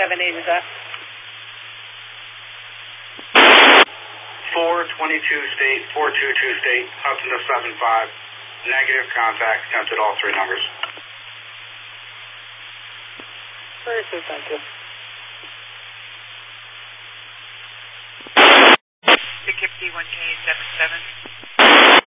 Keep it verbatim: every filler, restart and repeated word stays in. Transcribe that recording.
seven eight, is that? four twenty-two state, four two two state, Hudson to seven five. Negative contact, attempted all three numbers. Very good, thank you.